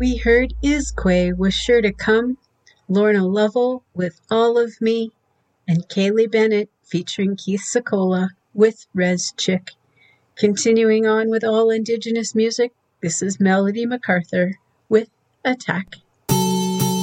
We heard Isquay was sure to come, Lorna Lovell with All of Me, and Kaylee Bennett featuring Keith Secola with Rez Chick. Continuing on with all Indigenous music, this is Melody MacArthur with Attack.